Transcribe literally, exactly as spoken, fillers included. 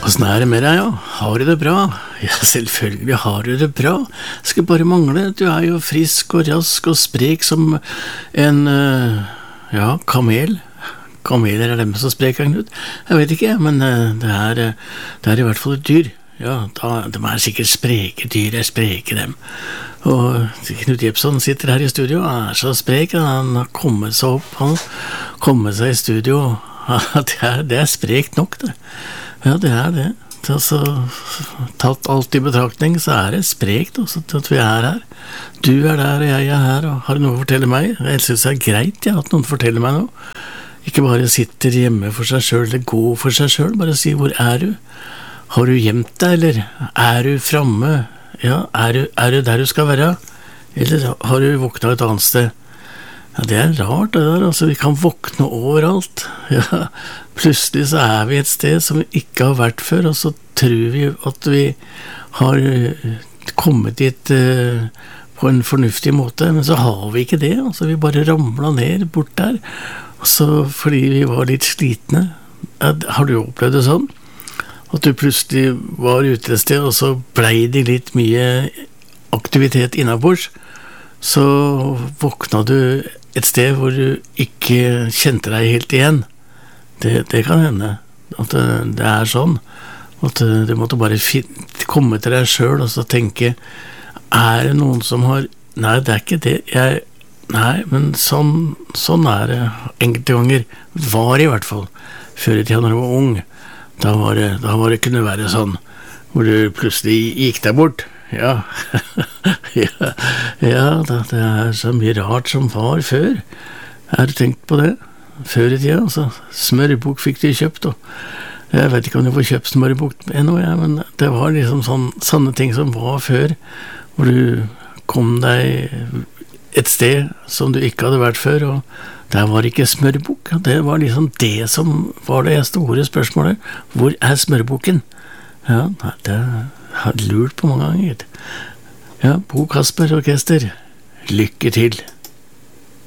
Hvordan er det med deg, ja? Har du det bra? Ja, selvfølgelig har du det bra. Skal bare mangle. Du er jo frisk og rask og sprek som en, uh, ja, kamel. Kameler er dem som spreker, Knut. Jeg vet ikke, men uh, det, er, uh, det er i hvert fall et dyr. Ja, da, de er sikkert spreke dyr, jeg spreker dem. Og Knut Jepson sitter her i studio, er så sprek, han har kommet seg opp, han har kommet seg i studio. det, er, det er sprekt nok, det. Ja, det er det. Altså, tatt alt i betraktning, så er det sprekt også til at vi er her. Du er der, og jeg er her, og har du noe å fortelle meg? Jeg synes det er greit, ja, at noen forteller meg noe. Ikke bare sitter hjemme for seg selv, eller går for seg selv, bare si, hvor er du? Har du gjemt deg, eller er du fremme? Ja, er du, er du der du skal være? Eller har du våknet et annet sted? Ja, det er rart det der, altså, vi kan våkne overalt. Ja, plutselig så er vi et sted som vi ikke har vært før, og så tror vi at vi har kommet dit uh, på en fornuftig måte, men så har vi ikke det, altså, vi bare ramlet ned bort der, og så fordi vi var litt slitne. Ja, har du opplevd det sånn? At du plutselig var ute et sted, og så blei det litt mye aktivitet innenbords, så våkna du et sted hvor du ikke kjente deg helt igjen. Det, det kan hende at det, det er sånn, at du måtte bare finne, komme til deg selv og så tenke, er det noen som har, nei, det er ikke det, jeg, nei, men sånn, sånn er det enkelte ganger, var i hvert fall, før i tiden når du var ung, da var det, da var det kunne være sånn, hvor du plutselig gikk deg bort. Ja, ja, ja da, det er så mye rart som var før. Har du tenkt på det? Før i tiden, altså. Smørbok fikk du kjøpt, og jeg vet ikke om du får kjøpt smørbok ennå, ja, men det var liksom sånn, sånne ting som var før, hvor du kom deg et sted som du ikke hadde vært før, og der var ikke smørbok. Det var liksom det som var det store spørsmålet. Hvor er smørboken? Ja, det har jeg lurt på mange ganger. Ja, Bo Kasper Orkester, lykke til!